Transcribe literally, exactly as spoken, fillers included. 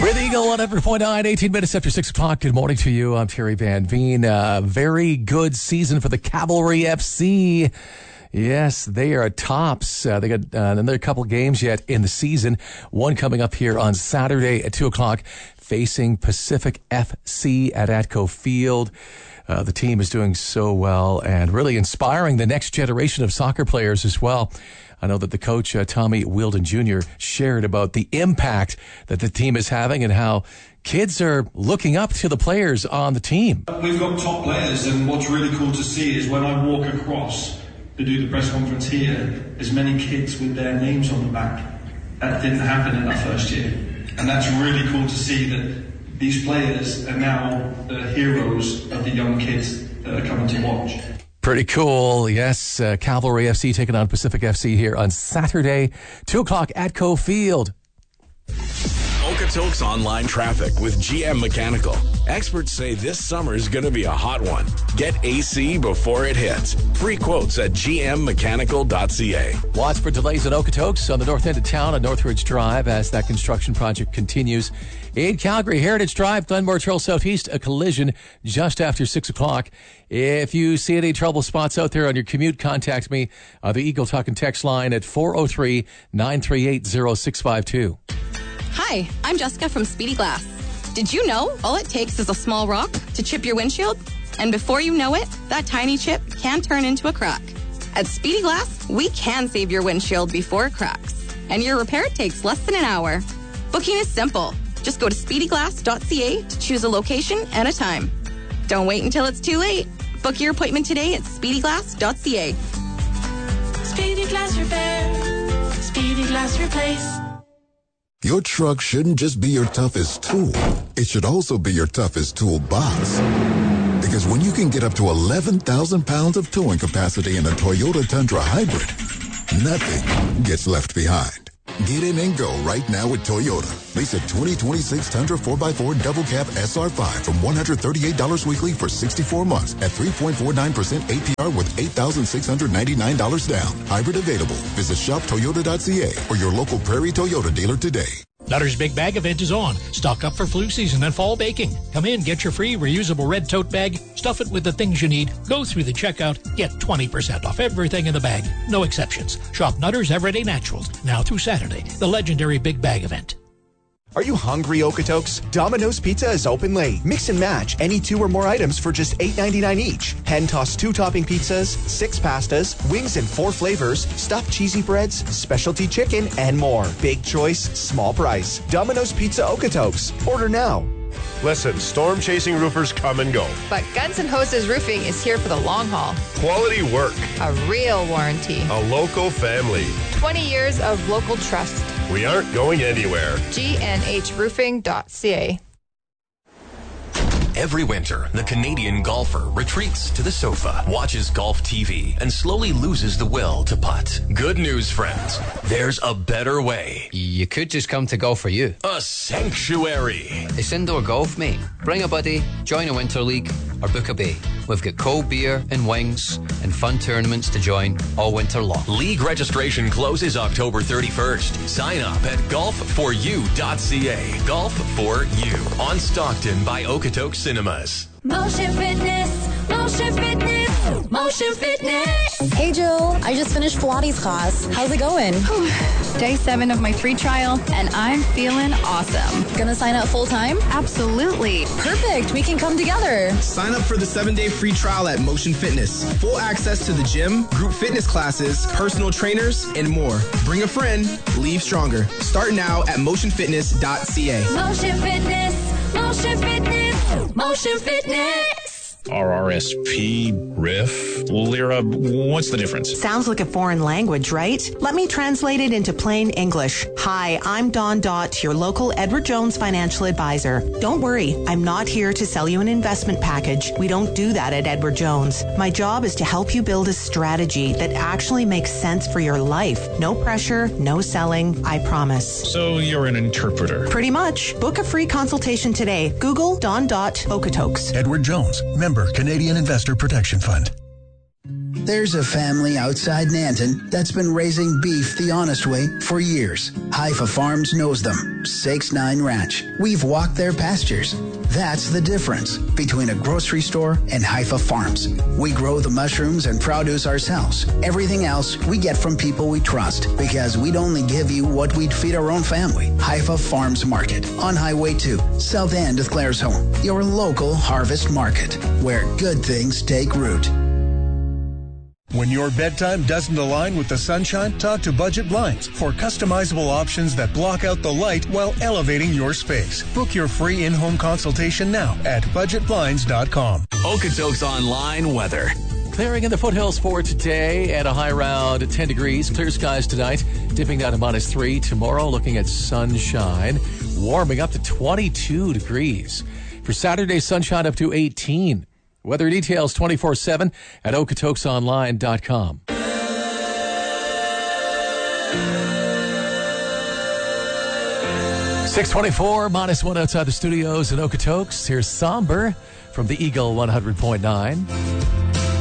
We're the Eagle one hundred point nine, eighteen minutes after six o'clock. Good morning to you. I'm Terry Van Veen. Uh, very good season for the Cavalry F C. Yes, they are tops. Uh, they got uh, another couple games yet in the season. One coming up here on Saturday at two o'clock, facing Pacific F C at Atco Field. Uh, the team is doing so well and really inspiring the next generation of soccer players as well. I know that the coach, uh, Tommy Wheeldon Junior, shared about the impact that the team is having and how kids are looking up to the players on the team. We've got top players, and what's really cool to see is when I walk across to do the press conference here, there's many kids with their names on the back. That didn't happen in our first year. And that's really cool to see that these players are now the heroes of the young kids that are coming to watch. Pretty cool. Yes, uh, Cavalry F C taking on Pacific F C here on Saturday, two o'clock at Atco Field. Okotoks online traffic with G M Mechanical. Experts say this summer is going to be a hot one. Get A C before it hits. Free quotes at g m mechanical dot c a. Watch for delays at Okotoks on the north end of town on Northridge Drive as that construction project continues. In Calgary, Heritage Drive, Glenmore Trail Southeast, a collision just after six o'clock. If you see any trouble spots out there on your commute, contact me. Uh, the Eagle Talk and Text line at four oh three, nine three eight, oh six five two. Hi, I'm Jessica from Speedy Glass. Did you know all it takes is a small rock to chip your windshield? And before you know it, that tiny chip can turn into a crack. At Speedy Glass, we can save your windshield before it cracks. And your repair takes less than an hour. Booking is simple. Just go to speedy glass dot c a to choose a location and a time. Don't wait until it's too late. Book your appointment today at speedy glass dot c a. Speedy Glass Repair. Speedy Glass Replace. Your truck shouldn't just be your toughest tool. It should also be your toughest toolbox. Because when you can get up to eleven thousand pounds of towing capacity in a Toyota Tundra Hybrid, nothing gets left behind. Get in and go right now with Toyota. Lease a twenty twenty-six Tundra four by four Double Cab S R five from one hundred thirty-eight dollars weekly for sixty-four months at three point four nine percent A P R with eight thousand six hundred ninety-nine dollars down. Hybrid available. Visit shop toyota dot c a or your local Prairie Toyota dealer today. Nutter's Big Bag event is on. Stock up for flu season and fall baking. Come in, get your free reusable red tote bag, stuff it with the things you need, go through the checkout, get twenty percent off everything in the bag. No exceptions. Shop Nutter's Everyday Naturals, now through Saturday, the legendary Big Bag event. Are you hungry, Okotoks? Domino's Pizza is open late. Mix and match any two or more items for just eight ninety-nine each. Hand-tossed two-topping pizzas, six pastas, wings in four flavors, stuffed cheesy breads, specialty chicken, and more. Big choice, small price. Domino's Pizza Okotoks. Order now. Listen, storm-chasing roofers come and go. But Guns N' Hoses Roofing is here for the long haul. Quality work. A real warranty. A local family. twenty years of local trust. We aren't going anywhere. G N H roofing dot c a. Every winter, the Canadian golfer retreats to the sofa, watches golf T V, and slowly loses the will to putt. Good news, friends. There's a better way. You could just come to Golf For You. A sanctuary. It's indoor golf, mate. Bring a buddy, join a winter league, or book a bay. We've got cold beer and wings and fun tournaments to join all winter long. League registration closes October thirty-first. Sign up at golf for you dot c a. Golf for You on Stockton by Okotoks Cinemas. Motion Fitness, Motion Fitness, Motion Fitness. Hey Jill, I just finished Pilates class. How's it going? Day seven of my free trial, and I'm feeling awesome. Gonna sign up full time? Absolutely. Perfect, we can come together. Sign up for the seven-day free trial at Motion Fitness. Full access to the gym, group fitness classes, personal trainers, and more. Bring a friend, leave stronger. Start now at motion fitness dot c a. Motion Fitness, Motion Fitness, Motion Fitness. R R S P, R I F, Lira, what's the difference? Sounds like a foreign language, right? Let me translate it into plain English. Hi, I'm Dawn Dott, your local Edward Jones financial advisor. Don't worry, I'm not here to sell you an investment package. We don't do that at Edward Jones. My job is to help you build a strategy that actually makes sense for your life. No pressure, no selling, I promise. So you're an interpreter? Pretty much. Book a free consultation today. Google Dawn Dott Okotoks. Edward Jones, member Canadian Investor Protection Fund. There's a family outside Nanton that's been raising beef the honest way for years. Haifa Farms knows them. six nine Ranch. We've walked their pastures. That's the difference between a grocery store and Haifa Farms. We grow the mushrooms and produce ourselves. Everything else we get from people we trust because we'd only give you what we'd feed our own family. Haifa Farms Market on Highway two, south end of Claire's Home. Your local harvest market where good things take root. When your bedtime doesn't align with the sunshine, talk to Budget Blinds for customizable options that block out the light while elevating your space. Book your free in-home consultation now at budget blinds dot com. Okotoks Online weather. Clearing in the foothills for today at a high around ten degrees. Clear skies tonight, dipping down to minus three. Tomorrow, looking at sunshine, warming up to twenty-two degrees. For Saturday, sunshine up to eighteen. Weather details twenty-four seven at okotoks online dot com. six twenty-four, minus one outside the studios in Okotoks. Here's Somber from the Eagle one hundred point nine.